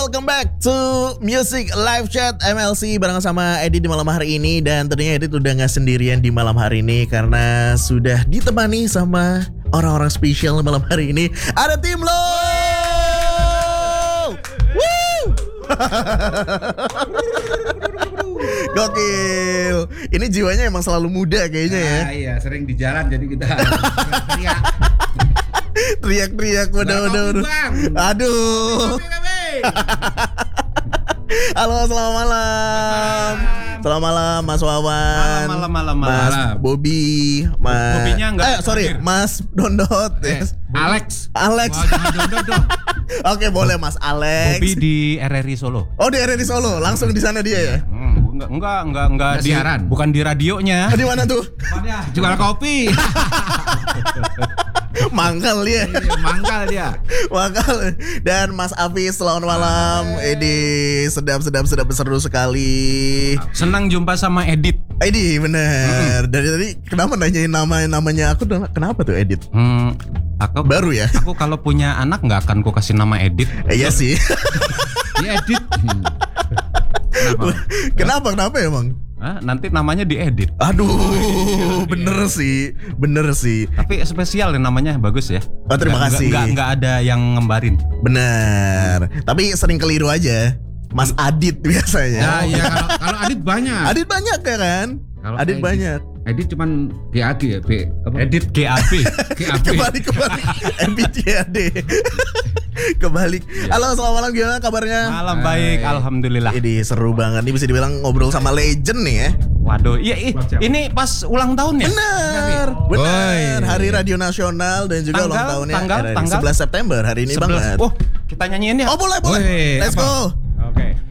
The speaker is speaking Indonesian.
welcome back to Music Live Chat MLC bareng sama Edi di malam hari ini. Dan tentunya Edi udah gak sendirian di malam hari ini karena sudah ditemani sama orang-orang spesial malam hari ini. Ada tim lo. Woo! Gokil. Ini jiwanya emang selalu muda kayaknya ya. Iya, sering di jalan jadi kita teriak. Teriak-teriak udah. Aduh. Halo, selamat malam. Selamat malam Mas Wawan. Malam. Mas Bobby, Mas. Bobbynya enggak. Mas Dondot. Alex. Wah, jangan Dondot dong. Oke, boleh Mas Alex. Bobby di RRI Solo. Oh, di RRI Solo. Langsung di sana dia ya? Enggak di siaran. Bukan di radionya. Di mana tuh? Jual kopi. Mangkal dia. Mangkal dia. Mangkal. Dan Mas Afis, selamat malam. Edi, sedap seru sekali. Senang jumpa sama Edit. Edi, bener. Dari tadi kenapa nanyain namanya aku? Kenapa tuh Edit? Aku baru ya. Aku kalau punya anak nggak akan ku kasih nama Edit. Iya sih. Dia Edit. Kenapa emang? Nanti namanya diedit. Aduh, bener sih. Tapi spesial ya namanya, bagus ya. Oh, terima kasih. Nggak ada yang ngembarin. Bener. Tapi sering keliru aja. Mas Adit biasanya. Iya, kalau Adit banyak. Adit banyak ya kan? Kalau Adit banyak. Edit cuman GAG ya, Edit GAP. Kebalik MBTAD. Kebalik. Halo, selamat malam, gimana kabarnya? Malam baik, alhamdulillah. Ini seru banget. Ini bisa dibilang ngobrol sama legend nih ya. Waduh, iya ini pas ulang tahun ya? Bener. Hari Radio Nasional dan juga ulang tahunnya tanggal 11 September hari ini banget. Oh, kita nyanyiin ya? Oh, boleh. Let's go. Oke.